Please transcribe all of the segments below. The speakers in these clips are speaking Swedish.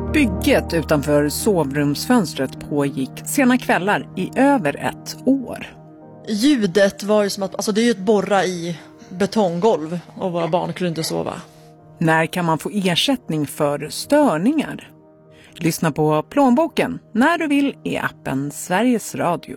Bygget utanför sovrumsfönstret pågick sena kvällar i över ett år. Ljudet var ju som att, alltså det är ju ett borra i betonggolv och våra barn kunde inte sova. När kan man få ersättning för störningar? Lyssna på Plånboken när du vill i appen Sveriges Radio.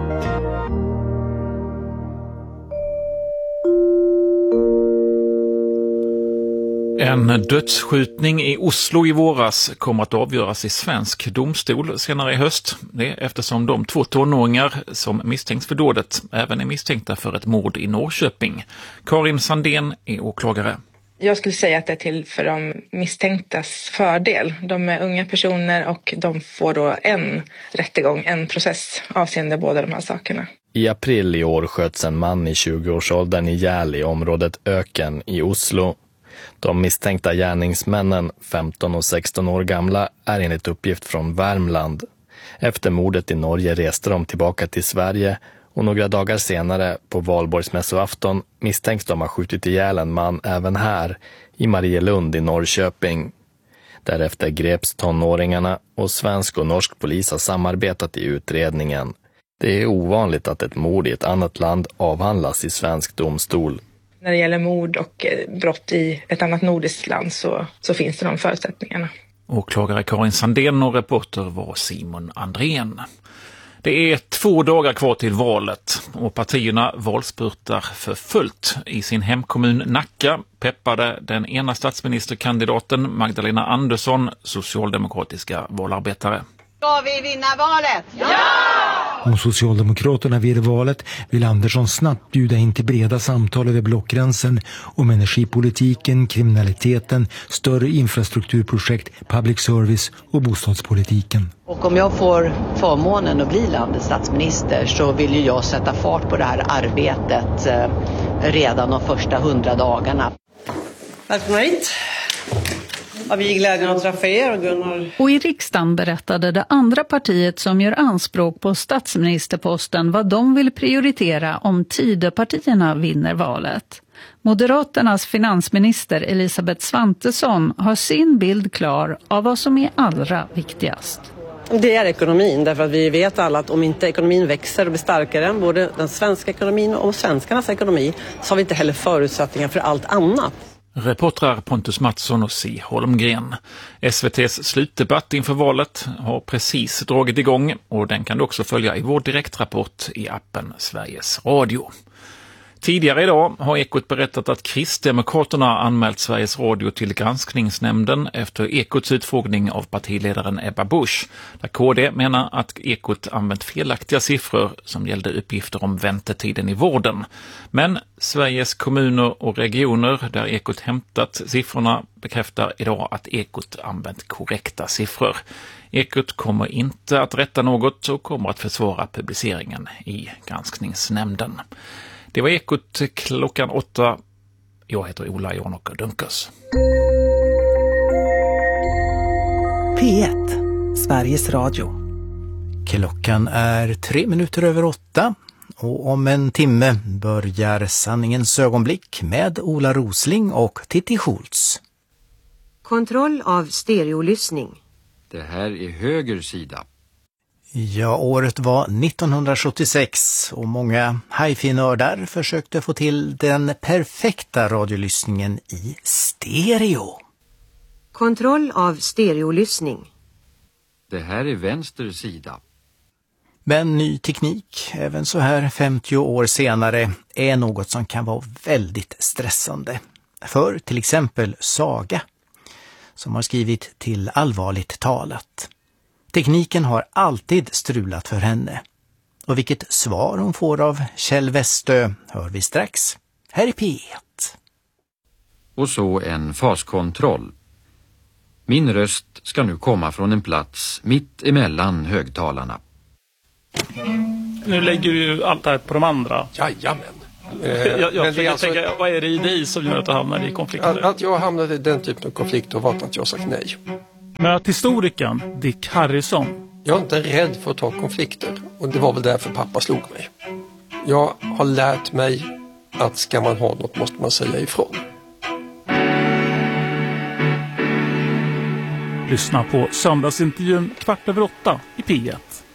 En dödsskjutning i Oslo i våras kommer att avgöras i svensk domstol senare i höst. Det är eftersom de 2 tonåringar som misstänks för dådet även är misstänkta för ett mord i Norrköping. Karin Sandén är åklagare. Jag skulle säga att det är till för de misstänktas fördel. De är unga personer och de får då en rättegång, en process avseende båda de här sakerna. I april i år sköts en man i 20-årsåldern ihjäl i området Öken i Oslo. De misstänkta gärningsmännen, 15 och 16 år gamla, är enligt uppgift från Värmland. Efter mordet i Norge reste de tillbaka till Sverige och några dagar senare, på valborgsmässoafton, misstänks de ha skjutit ihjäl en man även här, i Marielund i Norrköping. Därefter greps tonåringarna och svensk och norsk polis har samarbetat i utredningen. Det är ovanligt att ett mord i ett annat land avhandlas i svensk domstol. När det gäller mord och brott i ett annat nordiskt land så finns det de förutsättningarna. Åklagare Karin Sandén och reporter var Simon Andrén. Det är 2 dagar kvar till valet och partierna valspurtar för fullt. I sin hemkommun Nacka peppade den ena statsministerkandidaten Magdalena Andersson socialdemokratiska valarbetare. Ska vi vinna valet? Ja! Om Socialdemokraterna vinner valet vill Andersson snabbt bjuda in till breda samtal över blockgränsen om energipolitiken, kriminaliteten, större infrastrukturprojekt, public service och bostadspolitiken. Och om jag får förmånen att bli landets statsminister så vill ju jag sätta fart på det här arbetet redan de första 100 dagarna. Välkomna hit. Har vi glädjen att träffa er och Gunnar. Och i riksdagen berättade det andra partiet som gör anspråk på statsministerposten vad de vill prioritera om Tidöpartierna vinner valet. Moderaternas finansminister Elisabeth Svantesson har sin bild klar av vad som är allra viktigast. Det är ekonomin, därför att vi vet alla att om inte ekonomin växer och blir starkare, både den svenska ekonomin och svenskarnas ekonomi, så har vi inte heller förutsättningar för allt annat. Reportrar Pontus Mattsson och Si Holmgren. SVT:s slutdebatt inför valet har precis dragit igång och den kan du också följa i vår direktrapport i appen Sveriges Radio. Tidigare idag har Ekot berättat att Kristdemokraterna anmält Sveriges Radio till granskningsnämnden efter Ekots utfrågning av partiledaren Ebba Busch, där KD menar att Ekot använt felaktiga siffror som gällde uppgifter om väntetiden i vården. Men Sveriges kommuner och regioner där Ekot hämtat siffrorna bekräftar idag att Ekot använt korrekta siffror. Ekot kommer inte att rätta något och kommer att försvara publiceringen i granskningsnämnden. Det var Ekot klockan 8. Jag heter Ola Janåker Dunkers. P1, Sveriges Radio. Klockan är 3 minuter över 8 och om en timme börjar sanningens ögonblick med Ola Rosling och Titti Schultz. Kontroll av stereolyssning. Det här är höger sida. Ja, året var 1976 och många hi-fi-nördar försökte få till den perfekta radiolyssningen i stereo. Kontroll av stereolyssning. Det här är vänster sida. Men ny teknik, även så här 50 år senare, är något som kan vara väldigt stressande. För till exempel Saga, som har skrivit till Allvarligt talat. Tekniken har alltid strulat för henne. Och vilket svar hon får av Kjell Westö hör vi strax. Här är P1. Och så en faskontroll. Min röst ska nu komma från en plats mitt emellan högtalarna. Nu lägger du ju allt det här på de andra. Jajamän. Jag tänker, vad är det i dig som gör att du hamnar i konflikt? Att jag hamnade i den typen av konflikt och varit att jag sagt nej. Möt historikern Dick Harrison. Jag är inte rädd för att ta konflikter och det var väl därför pappa slog mig. Jag har lärt mig att ska man ha något måste man säga ifrån. Lyssna på söndagsintervjun 7:15 i P1.